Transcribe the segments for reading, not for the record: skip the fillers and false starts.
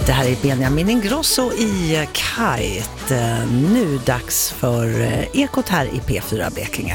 Det här är Benjamin Ingrosso i Kite. Nu dags för Ekot här i P4 Blekinge.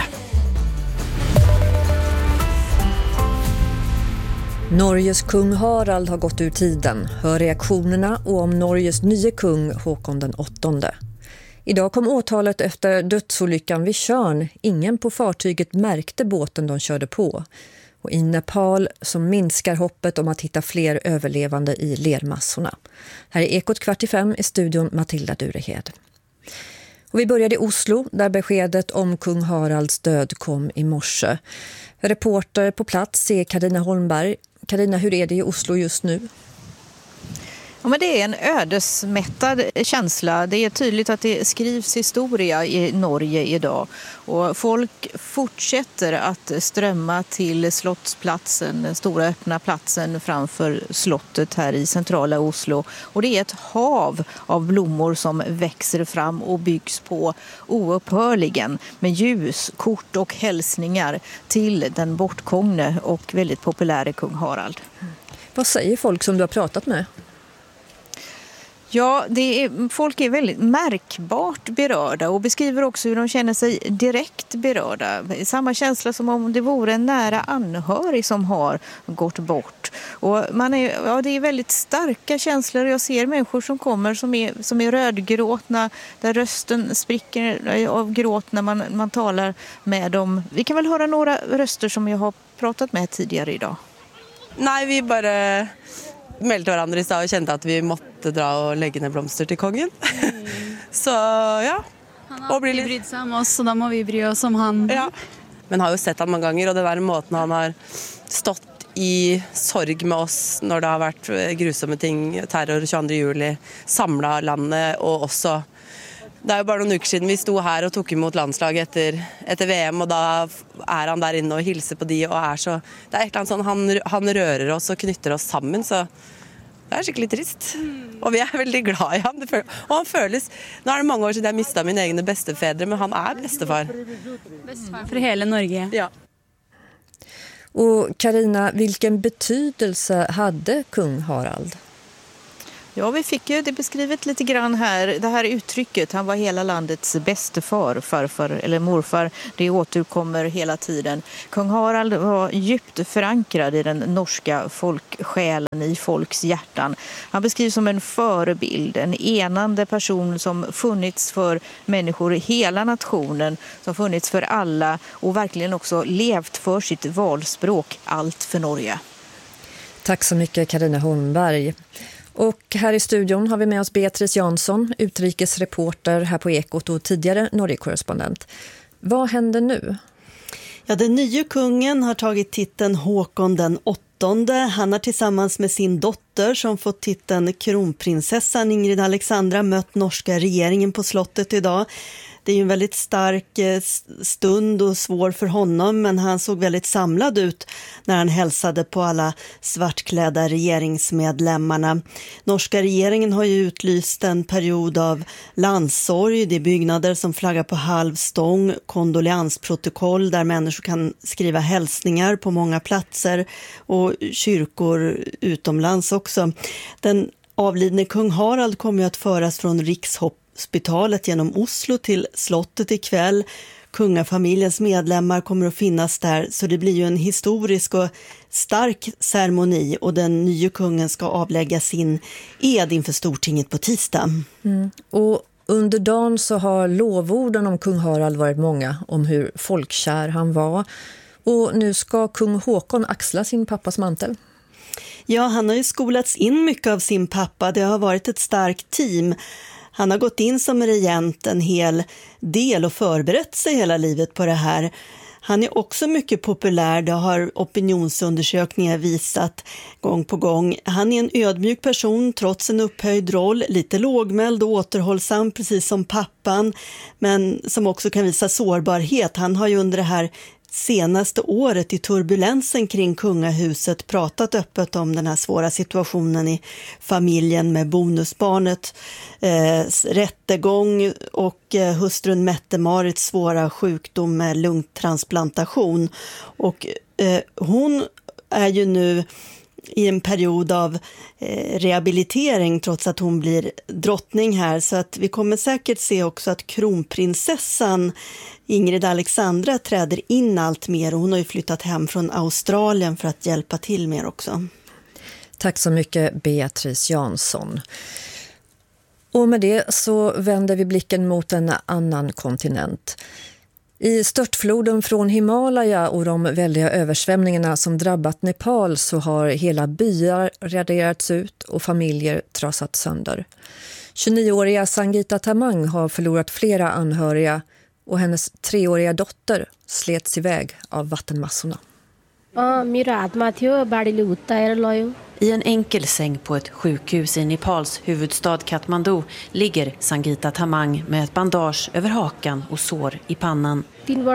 Norges kung Harald har gått ur tiden. Hör reaktionerna och om Norges nya kung Håkon den 8:e. Idag kom åtalet efter dödsolyckan vid Tjörn. Ingen på fartyget märkte båten de körde på. Och i Nepal som minskar hoppet om att hitta fler överlevande i lermassorna. Här är Ekot 4:45 i studion Matilda Durehed. Och vi började i Oslo där beskedet om kung Haralds död kom i morse. Reporter på plats är Carina Holmberg. Carina, hur är det i Oslo just nu? Ja, men det är en ödesmättad känsla. Det är tydligt att det skrivs historia i Norge idag. Och folk fortsätter att strömma till Slottsplatsen, den stora öppna platsen framför slottet här i centrala Oslo. Och det är ett hav av blommor som växer fram och byggs på oupphörligen med ljus, kort och hälsningar till den bortgångne och väldigt populära kung Harald. Vad säger folk som du har pratat med? Ja, folk är väldigt märkbart berörda och beskriver också hur de känner sig direkt berörda. Samma känsla som om det vore en nära anhörig som har gått bort. Och det är väldigt starka känslor. Jag ser människor som kommer som är rödgråtna, där rösten spricker av gråt när man talar med dem. Vi kan väl höra några röster som jag har pratat med tidigare idag. Nej, vi bara meldte hverandre i stad og kjente at vi måtte dra og legge ned blomster til kongen. Så ja. Han har alltid brydd seg om oss, så da må vi bry oss om han. Ja. Men har jo sett han mange ganger, og det der måten han har stått i sorg med oss når det har vært grusomme ting, terror 22. juli, samlet landet, og også det er jo bare noen uker siden vi sto her og tok imot landslaget etter VM, og da er han der inne og hilser på de, og så det er et eller annet sånn, han rører oss og knytter oss sammen, så det er skikkelig trist. Og vi er veldig glad i han. Og han føles, nå er det mange år siden jeg mistet mine egne bestefedre, men han er bestefar. Bestefar for hele Norge. Ja. Och Carina, vilken betydelse hade kung Harald? Ja, vi fick ju det beskrivet lite grann här. Det här uttrycket, han var hela landets bästefar, farfar eller morfar. Det återkommer hela tiden. Kung Harald var djupt förankrad i den norska folksjälen, i folks hjärtan. Han beskrivs som en förebild, en enande person som funnits för människor i hela nationen, som funnits för alla och verkligen också levt för sitt valspråk, allt för Norge. Tack så mycket Carina Holmberg. Och här i studion har vi med oss Beatrice Jansson, utrikesreporter här på Ekot och tidigare Norge-korrespondent. Vad händer nu? Ja, den nya kungen har tagit titeln Håkon den 8:e. Han har tillsammans med sin dotter som fått titeln kronprinsessan Ingrid Alexandra mött norska regeringen på slottet idag. Det är ju en väldigt stark stund och svår för honom, men han såg väldigt samlad ut när han hälsade på alla svartklädda regeringsmedlemmarna. Norska regeringen har ju utlyst en period av landssorg. Det är byggnader som flaggar på halv stång, kondoleansprotokoll där människor kan skriva hälsningar på många platser och kyrkor utomlands också. Den avlidne kung Harald kommer ju att föras från Rikshospitalet genom Oslo till slottet ikväll. Kungafamiljens medlemmar kommer att finnas där, så det blir ju en historisk och stark ceremoni, och den nya kungen ska avlägga sin ed inför Stortinget på tisdag. Och under dagen så har lovorden om kung Harald varit många, om hur folkkär han var. Och nu ska kung Håkon axla sin pappas mantel. Ja, han har ju skolats in mycket av sin pappa. Det har varit ett starkt team. Han har gått in som regent en hel del och förberett sig hela livet på det här. Han är också mycket populär, det har opinionsundersökningar visat gång på gång. Han är en ödmjuk person trots en upphöjd roll, lite lågmäld och återhållsam precis som pappan, men som också kan visa sårbarhet. Han har ju under det här senaste året i turbulensen kring kungahuset pratat öppet om den här svåra situationen i familjen med bonusbarnet, rättegång och hustrun Mette-Marits svåra sjukdom med lungtransplantation. Och hon är ju nu i en period av rehabilitering trots att hon blir drottning här. Så att vi kommer säkert se också att kronprinsessan Ingrid Alexandra träder in allt mer, och hon har ju flyttat hem från Australien för att hjälpa till mer också. Tack så mycket Beatrice Jansson. Och med det så vänder vi blicken mot en annan kontinent. I störtfloden från Himalaya och de väldiga översvämningarna som drabbat Nepal så har hela byar raderats ut och familjer trasats sönder. 29-åriga Sangeeta Tamang har förlorat flera anhöriga och hennes 3-åriga dotter slets iväg av vattenmassorna. I en enkel säng på ett sjukhus i Nepals huvudstad Kathmandu ligger Sangeeta Tamang med ett bandage över hakan och sår i pannan.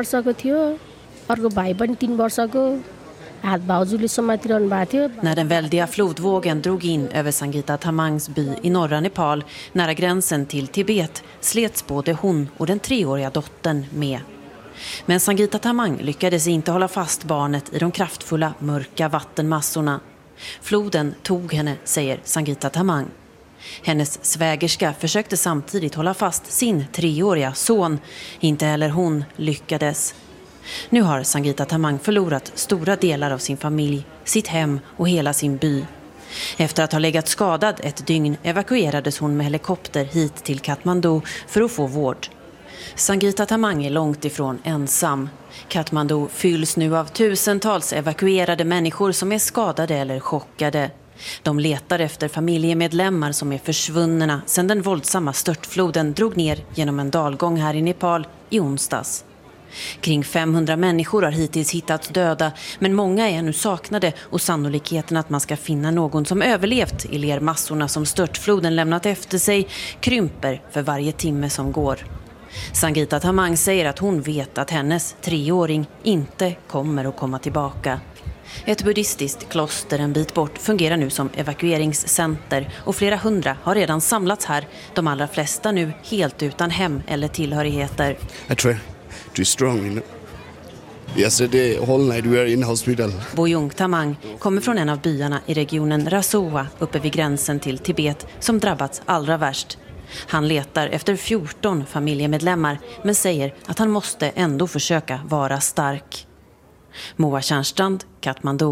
När den väldiga flodvågen drog in över Sangeeta Tamangs by i norra Nepal, nära gränsen till Tibet, slets både hon och den 3-åriga dottern med. Men Sangeeta Tamang lyckades inte hålla fast barnet i de kraftfulla mörka vattenmassorna. Floden tog henne, säger Sangeeta Tamang. Hennes svägerska försökte samtidigt hålla fast sin 3-åriga son. Inte heller hon lyckades. Nu har Sangeeta Tamang förlorat stora delar av sin familj, sitt hem och hela sin by. Efter att ha legat skadad ett dygn evakuerades hon med helikopter hit till Kathmandu för att få vård. Sangeeta Tamang är långt ifrån ensam. Kathmandu fylls nu av tusentals evakuerade människor som är skadade eller chockade. De letar efter familjemedlemmar som är försvunna sedan den våldsamma störtfloden drog ner genom en dalgång här i Nepal i onsdags. Kring 500 människor har hittills hittats döda, men många är nu saknade och sannolikheten att man ska finna någon som överlevt i lermassorna som störtfloden lämnat efter sig krymper för varje timme som går. Sangeeta Tamang säger att hon vet att hennes 3-åring inte kommer att komma tillbaka. Ett buddhistiskt kloster en bit bort fungerar nu som evakueringscenter och flera hundra har redan samlats här, de allra flesta nu helt utan hem eller tillhörigheter. I try to strong, you know. Yesterday whole night we were in hospital. Bojung Tamang kommer från en av byarna i regionen Rasoa uppe vid gränsen till Tibet som drabbats allra värst. Han letar efter 14 familjemedlemmar men säger att han måste ändå försöka vara stark. Moa Tjärnstrand, Kathmandu.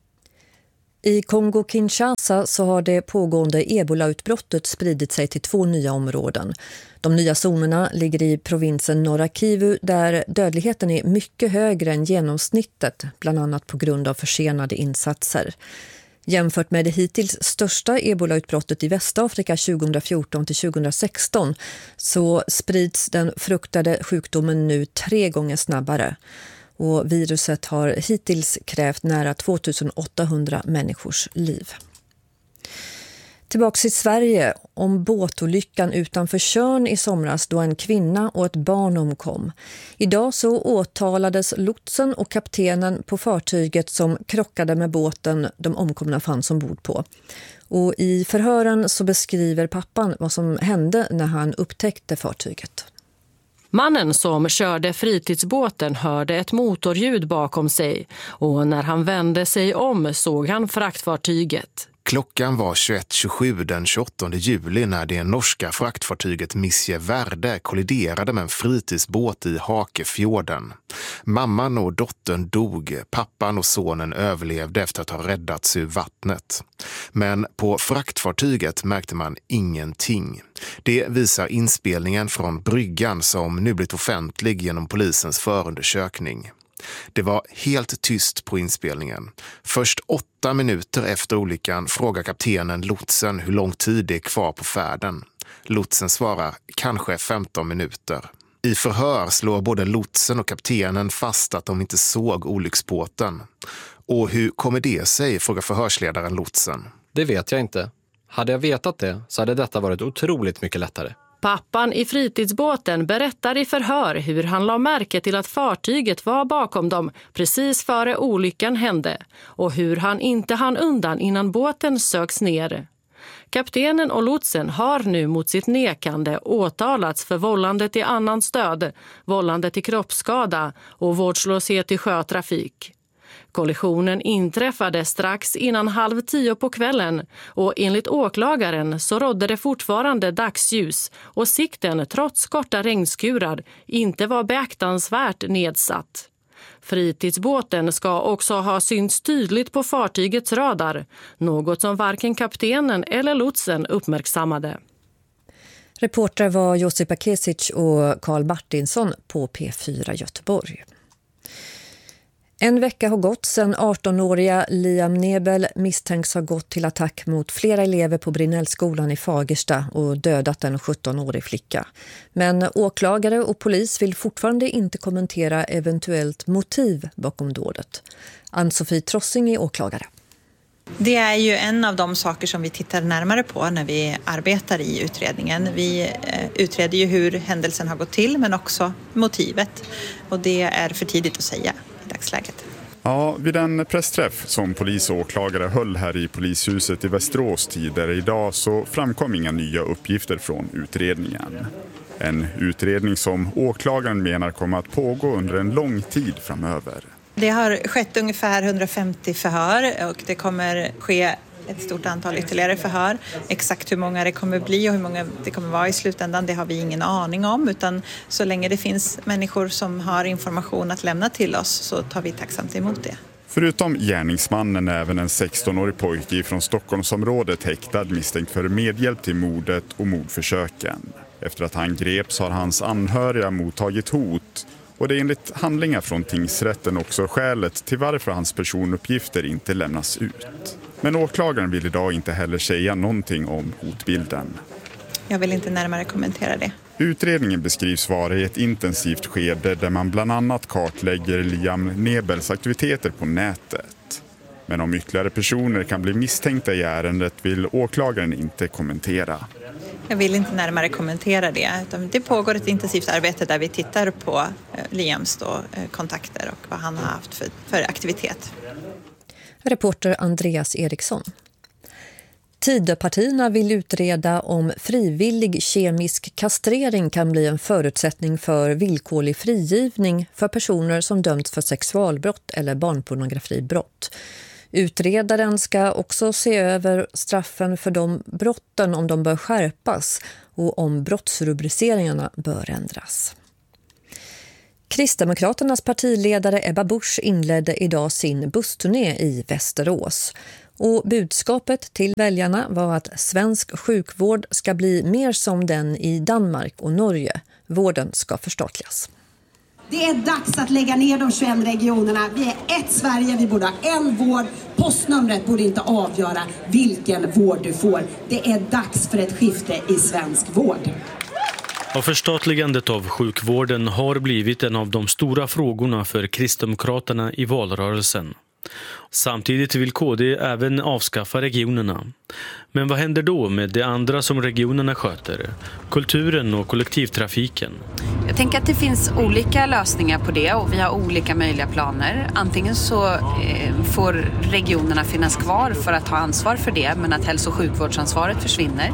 I Kongo-Kinshasa så har det pågående ebola-utbrottet spridit sig till 2 nya områden. De nya zonerna ligger i provinsen Norra Kivu där dödligheten är mycket högre än genomsnittet, bland annat på grund av försenade insatser. Jämfört med det hittills största ebola-utbrottet i Västafrika 2014-2016 så sprids den fruktade sjukdomen nu 3 gånger snabbare. Och viruset har hittills krävt nära 2800 människors liv. Tillbaka till Sverige om båtolyckan utanför Tjörn i somras då en kvinna och ett barn omkom. Idag så åtalades lotsen och kaptenen på fartyget som krockade med båten de omkomna fanns ombord på. Och i förhören så beskriver pappan vad som hände när han upptäckte fartyget. Mannen som körde fritidsbåten hörde ett motorljud bakom sig och när han vände sig om såg han fraktfartyget. Klockan var 21.27 den 28 juli när det norska fraktfartyget Misje Verde kolliderade med en fritidsbåt i Hakefjorden. Mamman och dottern dog, pappan och sonen överlevde efter att ha räddats ur vattnet. Men på fraktfartyget märkte man ingenting. Det visar inspelningen från bryggan som nu blivit offentlig genom polisens förundersökning. Det var helt tyst på inspelningen. Först 8 minuter efter olyckan frågar kaptenen lotsen hur lång tid det är kvar på färden. Lotsen svarar kanske 15 minuter. I förhör slår både lotsen och kaptenen fast att de inte såg olycksbåten. Och hur kommer det sig, frågar förhörsledaren lotsen. Det vet jag inte. Hade jag vetat det så hade detta varit otroligt mycket lättare. Pappan i fritidsbåten berättar i förhör hur han la märke till att fartyget var bakom dem precis före olyckan hände och hur han inte hann undan innan båten söks ner. Kaptenen och lotsen har nu mot sitt nekande åtalats för vållande till annans död, vållande till kroppsskada och vårdslöshet i sjötrafik. Kollisionen inträffade strax innan 9:30 på kvällen och enligt åklagaren så rådde det fortfarande dagsljus och sikten trots korta regnskurar inte var beaktansvärt nedsatt. Fritidsbåten ska också ha synts tydligt på fartygets radar, något som varken kaptenen eller lotsen uppmärksammade. Reporter var Josipa Kesic och Karl Martinsson på P4 Göteborg. En vecka har gått sedan 18-åriga Liam Nebel misstänks ha gått till attack mot flera elever på Brinnellskolan i Fagersta och dödat en 17-årig flicka. Men åklagare och polis vill fortfarande inte kommentera eventuellt motiv bakom dådet. Ann-Sofie Trossing är åklagare. Det är ju en av de saker som vi tittar närmare på när vi arbetar i utredningen. Vi utreder ju hur händelsen har gått till men också motivet. Och det är för tidigt att säga i dagsläget. Ja, vid en pressträff som polis och åklagare höll här i polishuset i Västerås tidigare idag så framkom inga nya uppgifter från utredningen. En utredning som åklagaren menar kommer att pågå under en lång tid framöver. Det har skett ungefär 150 förhör och det kommer ske ett stort antal ytterligare förhör. Exakt hur många det kommer bli och hur många det kommer vara i slutändan, det har vi ingen aning om. Utan så länge det finns människor som har information att lämna till oss så tar vi tacksamt emot det. Förutom gärningsmannen är även en 16-årig pojke från Stockholmsområdet häktad misstänkt för medhjälp till mordet och mordförsöken. Efter att han greps har hans anhöriga mottagit hot. Och det är enligt handlingar från tingsrätten också skälet till varför hans personuppgifter inte lämnas ut. Men åklagaren vill idag inte heller säga någonting om hotbilden. Jag vill inte närmare kommentera det. Utredningen beskrivs vara i ett intensivt skede där man bland annat kartlägger Liam Nebels aktiviteter på nätet. Men om ytterligare personer kan bli misstänkta i ärendet vill åklagaren inte kommentera. Jag vill inte närmare kommentera det. Utan det pågår ett intensivt arbete där vi tittar på Liams kontakter och vad han har haft för aktivitet. Reporter Andreas Eriksson. Tidöpartierna vill utreda om frivillig kemisk kastrering kan bli en förutsättning för villkorlig frigivning för personer som dömts för sexualbrott eller barnpornografibrott. Utredaren ska också se över straffen för de brotten om de bör skärpas och om brottsrubriceringarna bör ändras. Kristdemokraternas partiledare Ebba Busch inledde idag sin bussturné i Västerås. Och budskapet till väljarna var att svensk sjukvård ska bli mer som den i Danmark och Norge. Vården ska förstatligas. Det är dags att lägga ner de 21 regionerna. Vi är ett Sverige, vi borde ha en vård. Postnumret borde inte avgöra vilken vård du får. Det är dags för ett skifte i svensk vård. Och förstatligandet av sjukvården har blivit en av de stora frågorna för Kristdemokraterna i valrörelsen. Samtidigt vill KD även avskaffa regionerna. Men vad händer då med det andra som regionerna sköter? Kulturen och kollektivtrafiken. Jag tänker att det finns olika lösningar på det och vi har olika möjliga planer. Antingen så får regionerna finnas kvar för att ha ansvar för det men att hälso- och sjukvårdsansvaret försvinner.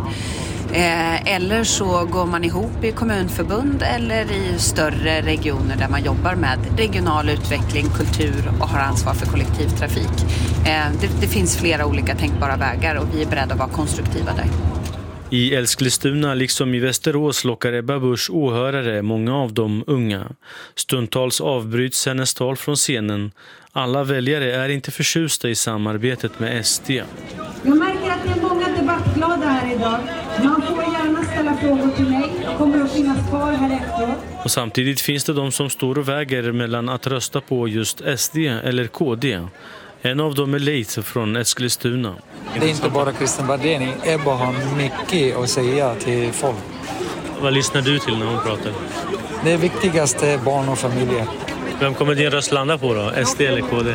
Eller så går man ihop i kommunförbund eller i större regioner där man jobbar med regional utveckling, kultur och har ansvar för kollektivtrafik. Det finns flera olika tänkbara vägar och vi är beredda att vara konstruktiva där. I Älsklestuna liksom i Västerås lockar Ebba Busch åhörare, många av dem unga. Stundtals avbryts hennes tal från scenen. Alla väljare är inte förtjusta i samarbetet med SD. Jag märker att det är många debattglada här idag. Man får gärna ställa frågor till mig. Jag kommer att finnas kvar här efteråt. Och samtidigt finns det de som står och väger mellan att rösta på just SD eller KD. En av dem är Leith från Eskilstuna. Det är inte bara Christian Bardeni. Ebba har mycket att säga till folk. Vad lyssnar du till när hon pratar? Det viktigaste barn och familjer. Vem kommer din röst landa på då? SD eller KD?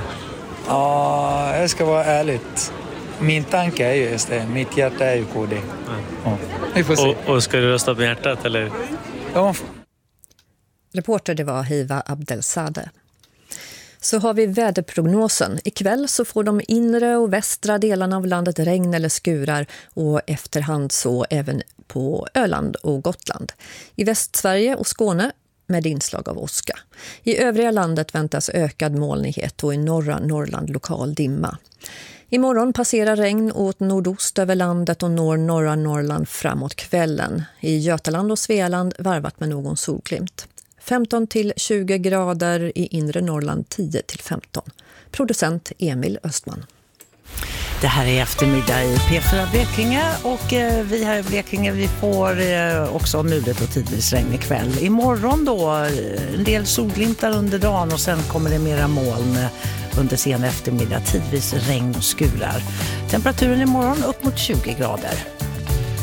Ja, jag ska vara ärligt. Min tanke är ju SD. Mitt hjärta är ju KD. Ja. Vi får se. Och ska du rösta med hjärtat eller? Ja. Reporter det var Hiva Abdelsade. Så har vi väderprognosen. Ikväll så får de inre och västra delarna av landet regn eller skurar och efterhand så även på Öland och Gotland. I Västsverige och Skåne med inslag av åska. I övriga landet väntas ökad molnighet och i norra Norrland lokal dimma. Imorgon passerar regn åt nordost över landet och norra Norrland framåt kvällen. I Götaland och Svealand varvat med någon solglimt. 15-20 grader, i inre Norrland 10-15. Producent Emil Östman. Det här är eftermiddag i P4 Blekinge och vi här i Blekinge vi får också mulet och tidvis regn ikväll. Imorgon då en del solglimtar under dagen och sen kommer det mera moln under sen eftermiddag, tidvis regn och skurar. Temperaturen imorgon upp mot 20 grader.